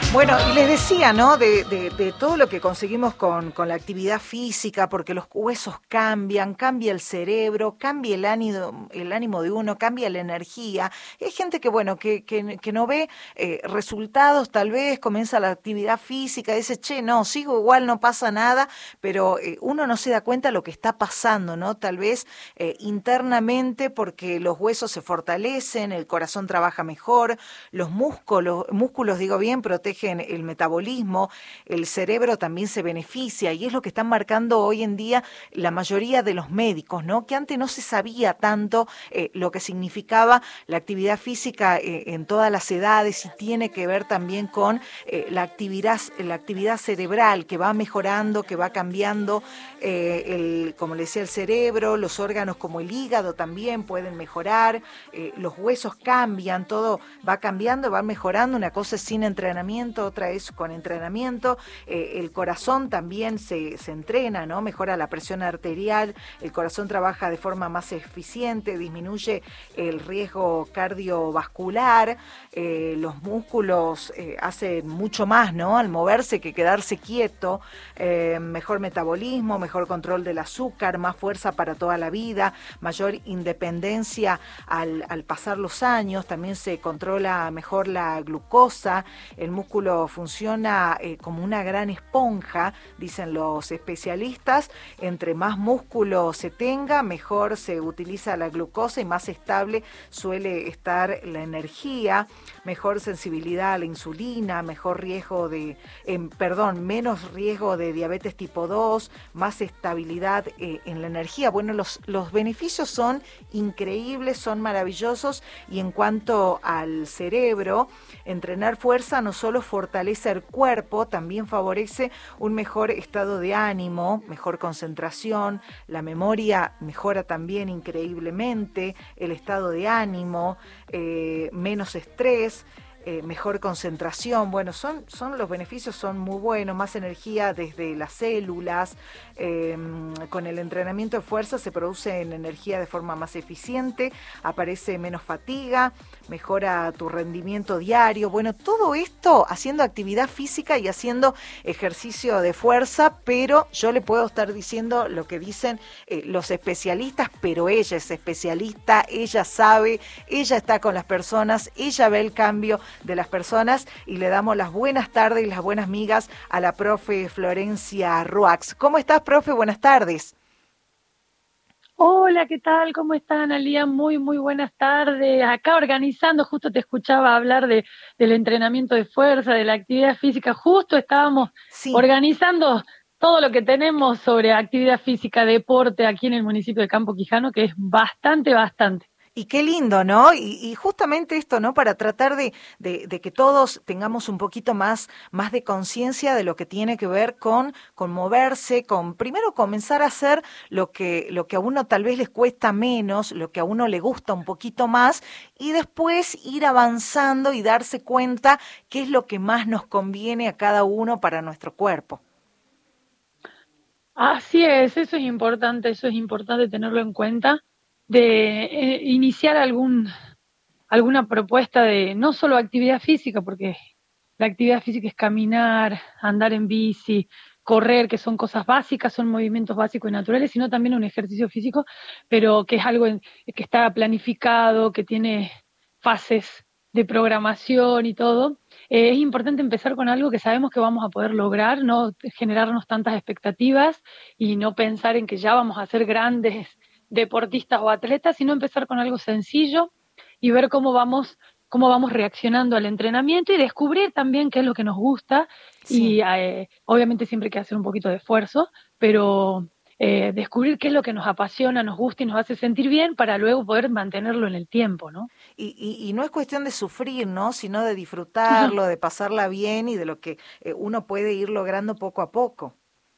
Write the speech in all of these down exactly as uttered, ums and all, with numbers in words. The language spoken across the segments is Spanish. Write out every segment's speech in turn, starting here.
Bueno, y les decía, ¿no? De, de, de todo lo que conseguimos con, con la actividad física, porque los huesos cambian, cambia el cerebro, cambia el ánimo, el ánimo de uno, cambia la energía. Y hay gente que, bueno, que, que, que no ve eh, resultados, tal vez comienza la actividad física, dice, che, no, sigo igual, no pasa nada, pero eh, uno no se da cuenta de lo que está pasando, ¿no? Tal vez eh, internamente, porque los huesos se fortalecen, el corazón trabaja mejor, los músculos, músculos digo bien, protegen el metabolismo, el cerebro también se beneficia y es lo que están marcando hoy en día la mayoría de los médicos, ¿no? Que antes no se sabía tanto eh, lo que significaba la actividad física eh, en todas las edades y tiene que ver también con eh, la actividad, la actividad cerebral que va mejorando, que va cambiando, eh, el, como le decía, el cerebro, los órganos como el hígado también pueden mejorar, eh, los huesos cambian, todo va cambiando, va mejorando, una cosa es sin entrenamiento, otra es con entrenamiento, eh, el corazón también se, se entrena, ¿no? Mejora la presión arterial, el corazón trabaja de forma más eficiente, disminuye el riesgo cardiovascular, eh, los músculos eh, hacen mucho más, ¿no? Al moverse que quedarse quieto, eh, mejor metabolismo, mejor control del azúcar, más fuerza para toda la vida, mayor independencia al, al pasar los años, también se controla mejor la glucosa, el músculo funciona eh, como una gran esponja, dicen los especialistas, entre más músculo se tenga, mejor se utiliza la glucosa y más estable suele estar la energía, mejor sensibilidad a la insulina, mejor riesgo de, eh, perdón, menos riesgo de diabetes tipo dos, más estabilidad eh, en la energía. Bueno, los, los beneficios son increíbles, son maravillosos y en cuanto al cerebro, entrenar fuerza no solo fortalece el cuerpo, también favorece un mejor estado de ánimo, mejor concentración, la memoria mejora también increíblemente, el estado de ánimo, eh, menos estrés, eh, mejor concentración. Bueno, son, son los beneficios son muy buenos, más energía desde las células, eh, con el entrenamiento de fuerza se produce en energía de forma más eficiente, aparece menos fatiga, mejora tu rendimiento diario. Bueno, todo esto haciendo actividad física y haciendo ejercicio de fuerza, pero yo le puedo estar diciendo lo que dicen eh, los especialistas, pero ella es especialista, ella sabe, ella está con las personas, ella ve el cambio de las personas y le damos las buenas tardes y las buenas migas a la profe Florencia Ruax. ¿Cómo estás, profe? Buenas tardes. Hola, ¿qué tal? ¿Cómo están, Alía? Muy, muy buenas tardes. Acá organizando, justo te escuchaba hablar de, del entrenamiento de fuerza, de la actividad física. Justo estábamos Sí. organizando todo lo que tenemos sobre actividad física, deporte aquí en el municipio de Campo Quijano, que es bastante, bastante. Y qué lindo, ¿no? Y, y justamente esto, ¿no? Para tratar de, de, de que todos tengamos un poquito más, más de conciencia de lo que tiene que ver con, con moverse, con primero comenzar a hacer lo que, lo que a uno tal vez les cuesta menos, lo que a uno le gusta un poquito más, y después ir avanzando y darse cuenta qué es lo que más nos conviene a cada uno para nuestro cuerpo. Así es, eso es importante, eso es importante tenerlo en cuenta, de eh, iniciar algún alguna propuesta de no solo actividad física, porque la actividad física es caminar, andar en bici, correr, que son cosas básicas, son movimientos básicos y naturales, sino también un ejercicio físico, pero que es algo en- que está planificado, que tiene fases de programación y todo. Eh, es importante empezar con algo que sabemos que vamos a poder lograr, no generarnos tantas expectativas y no pensar en que ya vamos a ser grandes deportistas o atletas, sino empezar con algo sencillo y ver cómo vamos, cómo vamos reaccionando al entrenamiento y descubrir también qué es lo que nos gusta Sí. y eh, obviamente siempre hay que hacer un poquito de esfuerzo, pero eh, descubrir qué es lo que nos apasiona, nos gusta y nos hace sentir bien para luego poder mantenerlo en el tiempo, ¿no? Y, y, y no es cuestión de sufrir, ¿no? Sino de disfrutarlo, de pasarla bien y de lo que eh, uno puede ir logrando poco a poco.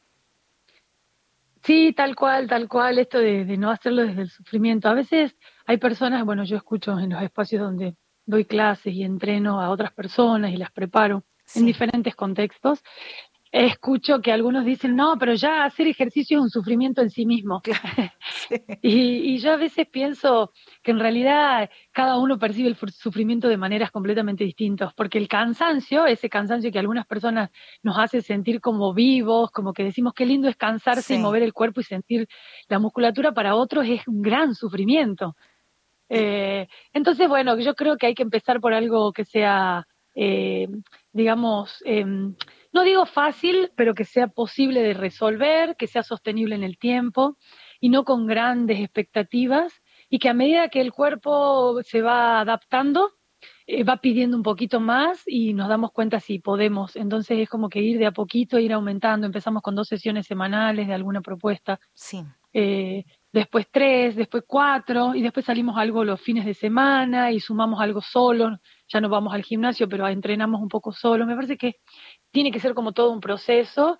Sí, tal cual, tal cual, esto de, de no hacerlo desde el sufrimiento. A veces hay personas, bueno, yo escucho en los espacios donde doy clases y entreno a otras personas y las preparo en Sí. diferentes contextos, escucho que algunos dicen, no, pero ya hacer ejercicio es un sufrimiento en sí mismo. Claro, sí. Y, y yo a veces pienso que en realidad cada uno percibe el fu- sufrimiento de maneras completamente distintas, porque el cansancio, ese cansancio que algunas personas nos hace sentir como vivos, como que decimos qué lindo es cansarse y Sí. mover el cuerpo y sentir la musculatura, para otros es un gran sufrimiento. Y, Eh, entonces, bueno, yo creo que hay que empezar por algo que sea, eh, digamos, eh, no digo fácil, pero que sea posible de resolver, que sea sostenible en el tiempo y no con grandes expectativas, y que a medida que el cuerpo se va adaptando, eh, va pidiendo un poquito más y nos damos cuenta si podemos. Entonces es como que ir de a poquito, ir aumentando. Empezamos con dos sesiones semanales de alguna propuesta, sí. eh, después tres, después cuatro, y después salimos algo los fines de semana y sumamos algo solo. Ya no vamos al gimnasio, pero entrenamos un poco solo. Me parece que tiene que ser como todo un proceso,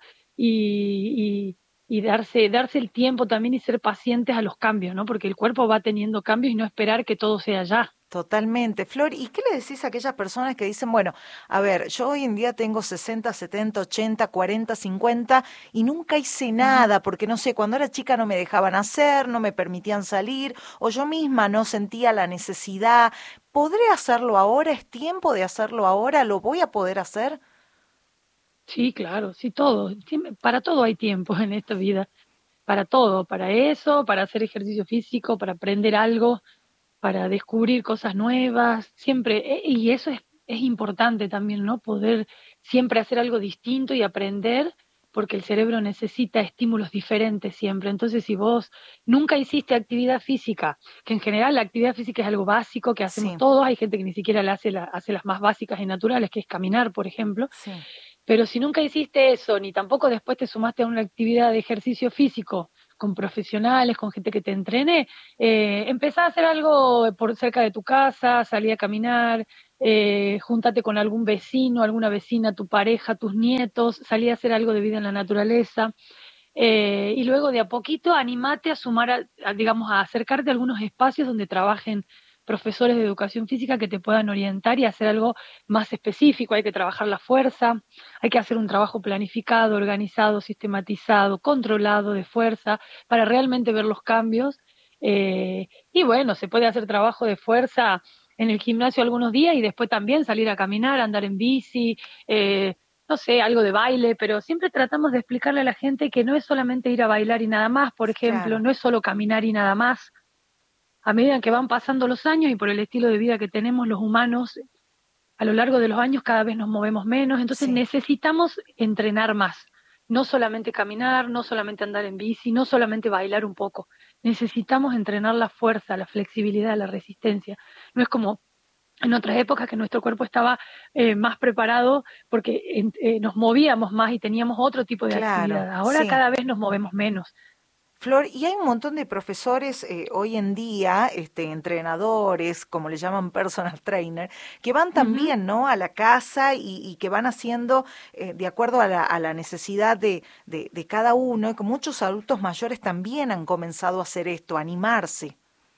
y, y, y darse, darse el tiempo también y ser pacientes a los cambios, ¿no? Porque el cuerpo va teniendo cambios y no esperar que todo sea ya. Totalmente. Flor, ¿y qué le decís a aquellas personas que dicen, bueno, a ver, yo hoy en día tengo sesenta, setenta, ochenta, cuarenta, cincuenta y nunca hice Ujú. nada porque no sé, cuando era chica no me dejaban hacer, no me permitían salir o yo misma no sentía la necesidad? ¿Podré hacerlo ahora? ¿Es tiempo de hacerlo ahora? ¿Lo voy a poder hacer? Sí, claro, sí, todo. Siempre- Para todo hay tiempo en esta vida. Para todo, para eso, para hacer ejercicio físico, para aprender algo, para descubrir cosas nuevas, siempre, e- y eso es, es importante también, ¿no? Poder siempre hacer algo distinto y aprender, porque el cerebro necesita estímulos diferentes siempre. Entonces, si vos nunca hiciste actividad física, que en general la actividad física es algo básico que hacemos Sí, todos, hay gente que ni siquiera la hace, la, hace las más básicas y naturales, que es caminar, por ejemplo, sí, pero si nunca hiciste eso, ni tampoco después te sumaste a una actividad de ejercicio físico con profesionales, con gente que te entrene, eh, empezá a hacer algo por cerca de tu casa, salí a caminar, eh, júntate con algún vecino, alguna vecina, tu pareja, tus nietos, salí a hacer algo de vida en la naturaleza, eh, y luego de a poquito animate a sumar, a, a, digamos, a acercarte a algunos espacios donde trabajen profesores de educación física que te puedan orientar y hacer algo más específico. Hay que trabajar la fuerza, hay que hacer un trabajo planificado, organizado, sistematizado, controlado de fuerza para realmente ver los cambios. Eh, y bueno, se puede hacer trabajo de fuerza en el gimnasio algunos días y después también salir a caminar, andar en bici, eh, no sé, algo de baile, pero siempre tratamos de explicarle a la gente que no es solamente ir a bailar y nada más, por ejemplo, claro. no es solo caminar y nada más. A medida que van pasando los años y por el estilo de vida que tenemos los humanos, a lo largo de los años cada vez nos movemos menos, entonces Sí. necesitamos entrenar más. No solamente caminar, no solamente andar en bici, no solamente bailar un poco. Necesitamos entrenar la fuerza, la flexibilidad, la resistencia. No es como en otras épocas que nuestro cuerpo estaba eh, más preparado porque en- eh, nos movíamos más y teníamos otro tipo de Claro, actividad. Ahora sí. cada vez nos movemos menos. Flor, y hay un montón de profesores eh, hoy en día, este, entrenadores, como le llaman personal trainer, que van Ujú, también, ¿no? A la casa y, y que van haciendo eh, de acuerdo a la, a la necesidad de, de, de cada uno, y que muchos adultos mayores también han comenzado a hacer esto, a animarse.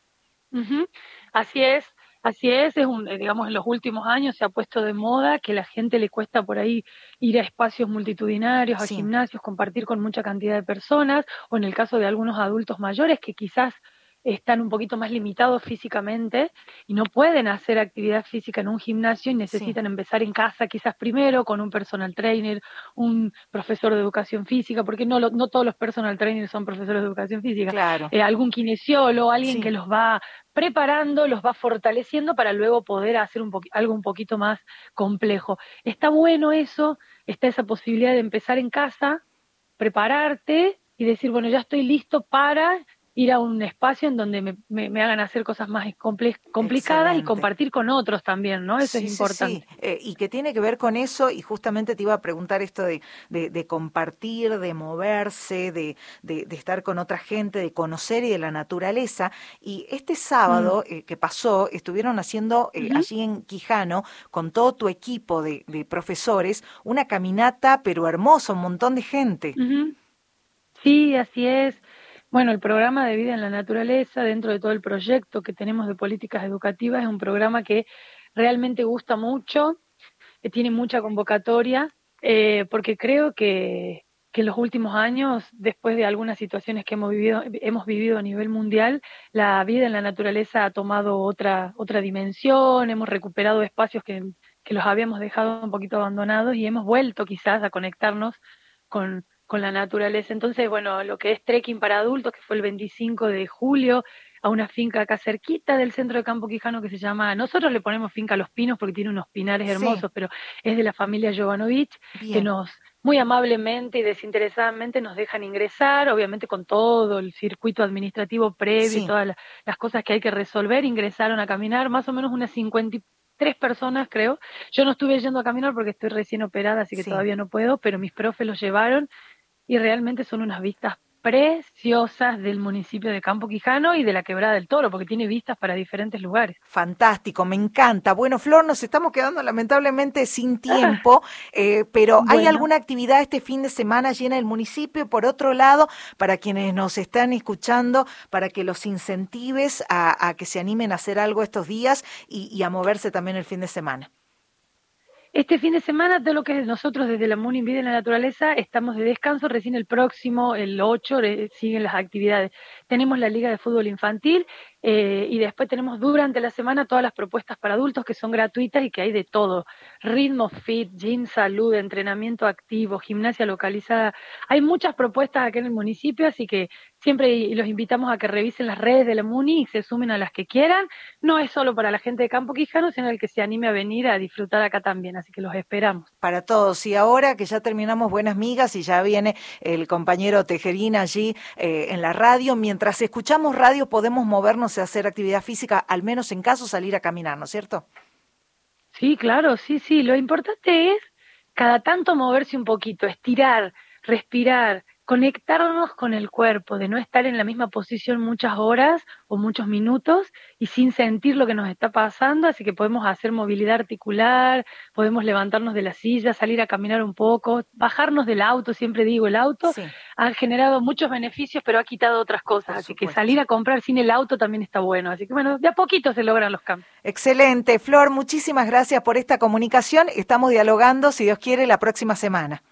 ujú. Así es, así es, es un, eh, digamos, en los últimos años se ha puesto de moda que la gente le cuesta por ahí ir a espacios multitudinarios, a Sí, gimnasios, compartir con mucha cantidad de personas, o en el caso de algunos adultos mayores que quizás están un poquito más limitados físicamente y no pueden hacer actividad física en un gimnasio y sí, necesitan empezar en casa quizás primero con un personal trainer, un profesor de educación física, porque no, lo- no todos los personal trainers son profesores de educación física, claro, eh, algún kinesiólogo, alguien sí. que los va preparando, los va fortaleciendo para luego poder hacer un poqu- algo un poquito más complejo. Está bueno eso, está esa posibilidad de empezar en casa, prepararte y decir, bueno, ya estoy listo para ir a un espacio en donde me, me- me hagan hacer cosas más comple- complicadas y Excelente. compartir con otros también, ¿no? Eso es Sí, sí, sí, importante. eh, y que tiene que ver con eso, y justamente te iba a preguntar esto de, de, de compartir, de moverse, de, de, de estar con otra gente, de conocer y de la naturaleza. Y este Mm. sábado eh, que pasó, estuvieron haciendo eh, Ujú, allí en Quijano, con todo tu equipo de, de profesores, una caminata, pero hermosa, un montón de gente. ujú. Sí, así es. Bueno, el programa de vida en la naturaleza, dentro de todo el proyecto que tenemos de políticas educativas, es un programa que realmente gusta mucho, que tiene mucha convocatoria. eh, porque creo que, que en los últimos años, después de algunas situaciones que hemos vivido, hemos vivido a nivel mundial, la vida en la naturaleza ha tomado otra, otra dimensión, hemos recuperado espacios que, que los habíamos dejado un poquito abandonados y hemos vuelto quizás a conectarnos con, con la naturaleza. Entonces, bueno, lo que es trekking para adultos, que fue el veinticinco de julio, a una finca acá cerquita del centro de Campo Quijano que se llama, nosotros le ponemos Finca Los Pinos porque tiene unos pinares hermosos, sí. Pero es de la familia Jovanovic, Bien. que nos muy amablemente y desinteresadamente nos dejan ingresar, obviamente con todo el circuito administrativo previo sí. y todas las, las cosas que hay que resolver. Ingresaron a caminar más o menos unas cincuenta y tres personas, creo. Yo no estuve yendo a caminar porque estoy recién operada, así que sí. todavía no puedo, pero mis profes los llevaron y realmente son unas vistas preciosas del municipio de Campo Quijano y de la Quebrada del Toro, porque tiene vistas para diferentes lugares. Fantástico, me encanta. Bueno, Flor, nos estamos quedando lamentablemente sin tiempo, ah, eh, pero bueno. ¿Hay alguna actividad este fin de semana llena el municipio? Por otro lado, para quienes nos están escuchando, para que los incentives a, a que se animen a hacer algo estos días y, y a moverse también el fin de semana. Este fin de semana, todo lo que nosotros desde la MUNI Vida en la Naturaleza estamos de descanso, recién el próximo, el ocho, siguen las actividades. Tenemos la Liga de Fútbol Infantil eh, y después tenemos durante la semana todas las propuestas para adultos que son gratuitas y que hay de todo. Ritmo fit, gym salud, entrenamiento activo, gimnasia localizada. Hay muchas propuestas aquí en el municipio, así que siempre los invitamos a que revisen las redes de la MUNI y se sumen a las que quieran. No es solo para la gente de Campo Quijano, sino el que se anime a venir a disfrutar acá también, así que los esperamos. Para todos. Y ahora que ya terminamos Buenas Migas y ya viene el compañero Tejerín allí eh, en la radio, mientras escuchamos radio podemos movernos a hacer actividad física, al menos en caso salir a caminar, ¿no es cierto? Sí, claro, sí, sí. Lo importante es cada tanto moverse un poquito, estirar, respirar, conectarnos con el cuerpo, de no estar en la misma posición muchas horas o muchos minutos y sin sentir lo que nos está pasando, así que podemos hacer movilidad articular, podemos levantarnos de la silla, salir a caminar un poco, bajarnos del auto, siempre digo, el auto sí. ha generado muchos beneficios, pero ha quitado otras cosas, Por así supuesto. que salir a comprar sin el auto también está bueno, así que bueno, de a poquito se logran los cambios. Excelente, Flor, muchísimas gracias por esta comunicación, estamos dialogando, si Dios quiere, la próxima semana.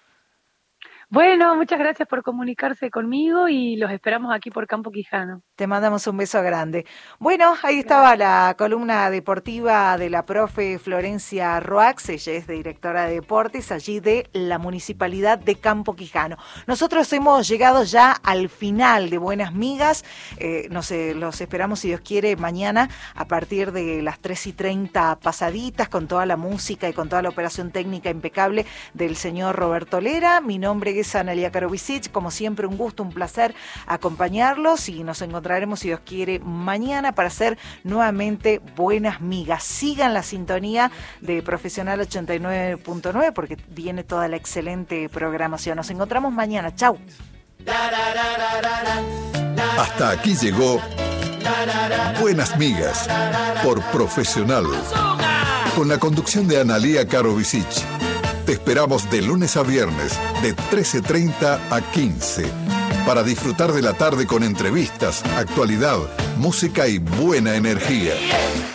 Bueno, muchas gracias por comunicarse conmigo y los esperamos aquí por Campo Quijano. Te mandamos un beso grande. Bueno, ahí estaba la columna deportiva de la profe Florencia Roax, ella es directora de deportes allí de la Municipalidad de Campo Quijano. Nosotros hemos llegado ya al final de Buenas Migas, eh, no sé, los esperamos si Dios quiere mañana a partir de las tres y treinta pasaditas con toda la música y con toda la operación técnica impecable del señor Roberto Lera. Mi nombre es Analia Karovicic, como siempre un gusto, un placer acompañarlos y nos encontraremos si Dios quiere mañana para hacer nuevamente Buenas Migas. Sigan la sintonía de Profesional ochenta y nueve punto nueve porque viene toda la excelente programación. Nos encontramos mañana. Chau. Hasta aquí llegó Buenas Migas por Profesional con la conducción de Analia Karovicic. Te esperamos de lunes a viernes, de trece treinta a quince, para disfrutar de la tarde con entrevistas, actualidad, música y buena energía.